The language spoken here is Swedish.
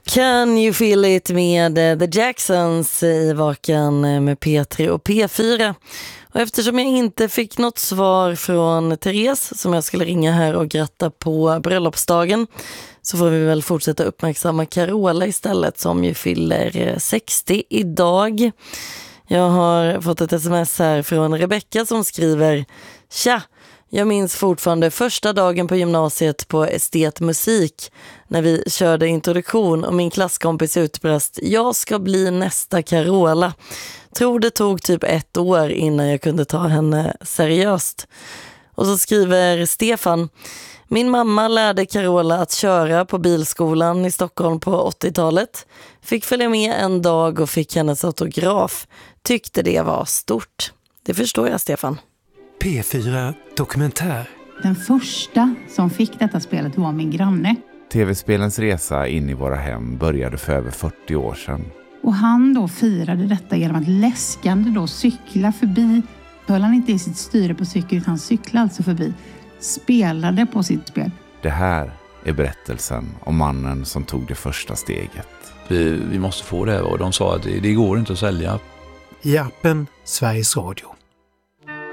Can you feel it med The Jacksons i Vaken med P3 och P4. Och eftersom jag inte fick något svar från Therese som jag skulle ringa här och gratta på bröllopsdagen, så får vi väl fortsätta uppmärksamma Carola istället, som ju fyller 60 idag. Jag har fått ett sms här från Rebecca som skriver: Tja, jag minns fortfarande första dagen på gymnasiet på estetmusik när vi körde introduktion och min klasskompis utbrast: jag ska bli nästa Carola. Tror det tog typ 1 år innan jag kunde ta henne seriöst. Och så skriver Stefan: min mamma lärde Carola att köra på bilskolan i Stockholm på 80-talet. Fick följa med en dag och fick hennes autograf. Tyckte det var stort. Det förstår jag, Stefan. P4 Dokumentär. Den första som fick detta spelet var min granne. TV-spelens resa in i våra hem började för över 40 år sedan. Och han då firade detta genom att läskande då cykla förbi. Höll han inte i sitt styre på cykel utan cyklade alltså förbi. Spelade på sitt spel. Det här är berättelsen om mannen som tog det första steget. Vi måste få det här, och de sa att det går inte att sälja. I appen Sveriges Radio.